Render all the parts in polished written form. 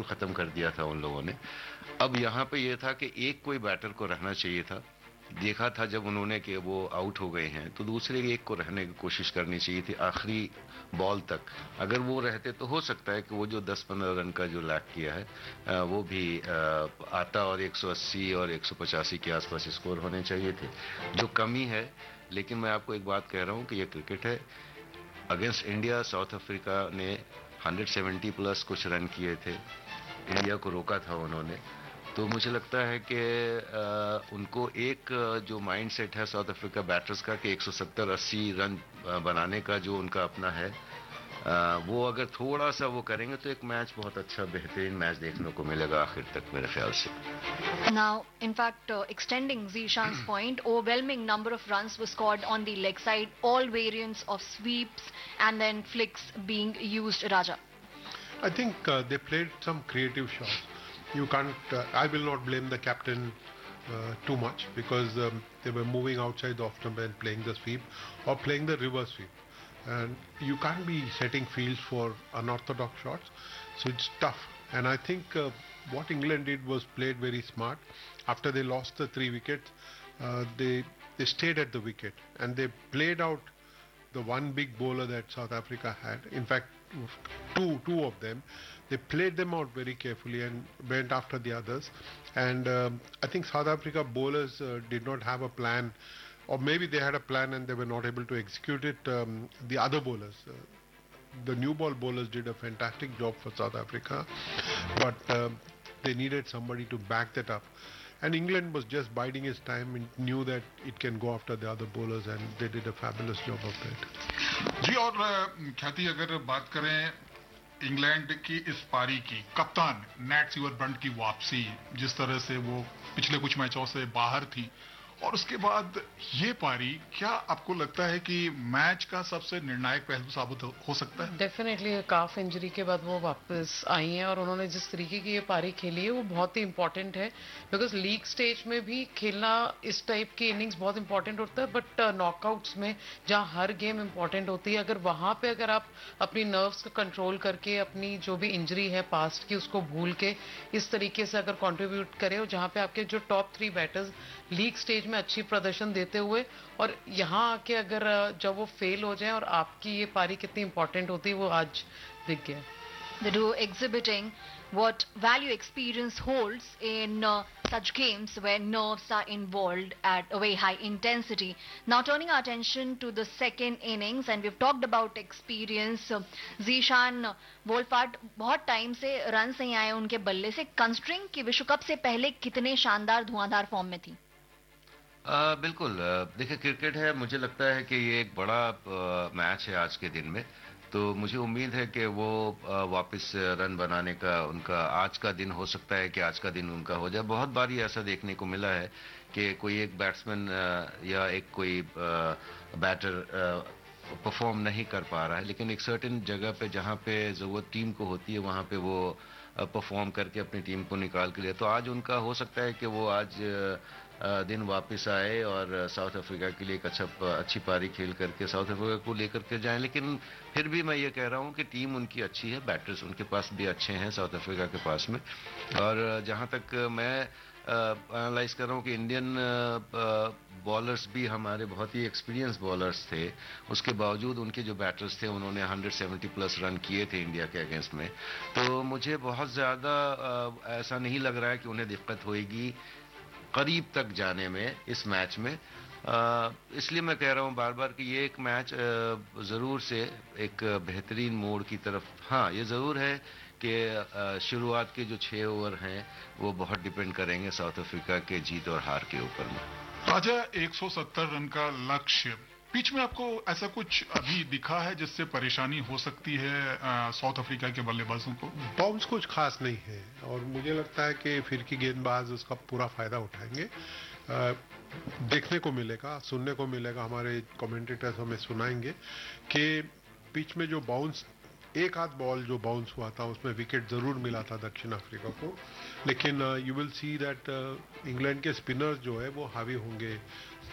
बिल्कुल ख़त्म कर दिया था उन लोगों ने। अब यहाँ पे ये था कि एक कोई बैटर को रहना चाहिए था। देखा था जब उन्होंने कि वो आउट हो गए हैं तो दूसरे एक को रहने की कोशिश करनी चाहिए थी आखिरी बॉल तक। अगर वो रहते तो हो सकता है कि वो जो 10-15 रन का जो लैक किया है वो भी आता और 180 और 185 के आसपास स्कोर होने चाहिए थे, जो कमी है। लेकिन मैं आपको एक बात कह रहा हूं कि ये क्रिकेट है। अगेंस्ट इंडिया साउथ अफ्रीका ने 170 प्लस कुछ रन किए थे, इंडिया को रोका था उन्होंने। तो मुझे लगता है कि उनको एक जो माइंड सेट है साउथ अफ्रीका बैटर्स का कि 170-80 रन बनाने का जो उनका अपना है, वो अगर थोड़ा सा वो करेंगे तो एक मैच बहुत अच्छा बेहतरीन मैच देखने को मिलेगा आखिर तक मेरे ख्याल से। Now, in fact, extending Zishan's point, overwhelming number of runs were scored on the leg side, all variants of sweeps and then flicks being used, Raja. I think they played some creative shots. You can't, I will not blame the captain too much because they were moving outside the off-stump and playing the sweep or playing the reverse sweep. And you can't be setting fields for unorthodox shots, so it's tough. And I think what England did was played very smart. After they lost the 3 wickets, they stayed at the wicket and they played out the one big bowler that South Africa had. In fact, two of them. They played them out very carefully and went after the others. And I think South Africa bowlers did not have a plan, or maybe they had a plan and they were not able to execute it. The other bowlers, the new ball bowlers did a fantastic job for South Africa, but they needed somebody to back that up. And England was just biding its time and knew that it can go after the other bowlers, and they did a fabulous job of that. जी, और ख्याति अगर बात करें England की इस पारी की, कप्तान नैट सीवरब्रंट की वापसी, जिस तरह से वो पिछले कुछ मैचों से बाहर थी, और उसके बाद ये पारी, क्या आपको लगता है कि मैच का सबसे निर्णायक पहलू साबित हो सकता है? डेफिनेटली काफ इंजरी के बाद वो वापस आई हैं और उन्होंने जिस तरीके की ये पारी खेली है वो बहुत ही इंपॉर्टेंट है, बिकॉज लीग स्टेज में भी खेलना इस टाइप की इनिंग्स बहुत इंपॉर्टेंट होता है, बट नॉकआउट्स में जहां हर गेम इंपॉर्टेंट होती है, अगर वहां पे अगर आप अपनी नर्व्स को कंट्रोल करके अपनी जो भी इंजरी है पास्ट की उसको भूल के इस तरीके से अगर कंट्रीब्यूट करें, और जहां पे आपके जो टॉप 3 बैटर्स लीग स्टेज में अच्छी प्रदर्शन देते हुए और यहाँ आके अगर जब वो फेल हो जाए, और आपकी ये पारी कितनी इंपॉर्टेंट होती है वो आज दिख गया. The duo exhibiting what value experience holds in such games where nerves are involved at a very high intensity. Now turning our attention to the second innings, and we've talked about experience. Zishan Wolfhard बहुत time से run नहीं आए उनके बल्ले से, considering कि विश्व cup से पहले कितने शानदार धुआंधार फॉर्म में थी. बिल्कुल, देखिए क्रिकेट है, मुझे लगता है कि ये एक बड़ा मैच है आज के दिन में, तो मुझे उम्मीद है कि वो वापस रन बनाने का उनका आज का दिन हो सकता है कि आज का दिन उनका हो जाए. बहुत बार ही ऐसा देखने को मिला है कि कोई एक बैट्समैन या एक कोई बैटर परफॉर्म नहीं कर पा रहा है, लेकिन एक सर्टेन जगह पे जहाँ पे ज़रूरत टीम को होती है वहाँ पे वो परफॉर्म करके अपनी टीम को निकाल के लिए. तो आज उनका हो सकता है कि वो आज दिन वापस आए और साउथ अफ्रीका के लिए एक अच्छी पारी खेल करके साउथ अफ्रीका को लेकर के जाएं. लेकिन फिर भी मैं ये कह रहा हूँ कि टीम उनकी अच्छी है, बैटर्स उनके पास भी अच्छे हैं साउथ अफ्रीका के पास में. और जहाँ तक मैं एनालाइज कर रहा हूँ कि इंडियन बॉलर्स भी हमारे बहुत ही एक्सपीरियंस बॉलर्स थे, उसके बावजूद उनके जो बैटर्स थे उन्होंने 170 प्लस रन किए थे इंडिया के अगेंस्ट में. तो मुझे बहुत ज़्यादा ऐसा नहीं लग रहा है कि उन्हें दिक्कत होएगी करीब तक जाने में इस मैच में. इसलिए मैं कह रहा हूँ बार बार कि ये एक मैच ज़रूर से एक बेहतरीन मोड़ की तरफ. हाँ, ये ज़रूर है कि शुरुआत के जो 6 ओवर हैं वो बहुत डिपेंड करेंगे साउथ अफ्रीका के जीत और हार के ऊपर में. राजा, 170 रन का लक्ष्य, बीच में आपको ऐसा कुछ अभी दिखा है जिससे परेशानी हो सकती है साउथ अफ्रीका के बल्लेबाजों को? बाउंस कुछ खास नहीं है और मुझे लगता है कि फिरकी गेंदबाज उसका पूरा फायदा उठाएंगे. देखने को मिलेगा, सुनने को मिलेगा, हमारे कमेंटेटर्स हमें सुनाएंगे कि पिच में जो बाउंस, एक आध बॉल जो बाउंस हुआ था उसमें विकेट जरूर मिला था दक्षिण अफ्रीका को, लेकिन you will see that England के स्पिनर्स जो है वो हावी होंगे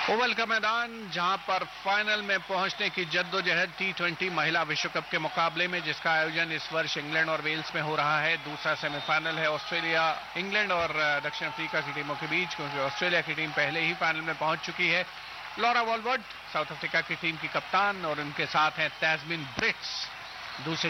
ओवल का मैदान जहां पर फाइनल में पहुंचने की जद्दोजहद T20 महिला विश्व कप के मुकाबले में, जिसका आयोजन इस वर्ष इंग्लैंड और वेल्स में हो रहा है। दूसरा सेमीफाइनल है ऑस्ट्रेलिया, इंग्लैंड और दक्षिण अफ्रीका की टीमों के बीच, क्योंकि ऑस्ट्रेलिया की टीम पहले ही फाइनल में पहुंच चुकी है। लॉरा वॉलवर्ड साउथ अफ्रीका की टीम की कप्तान और उनके साथ हैं तैस्मिन ब्रिट्स दूसरे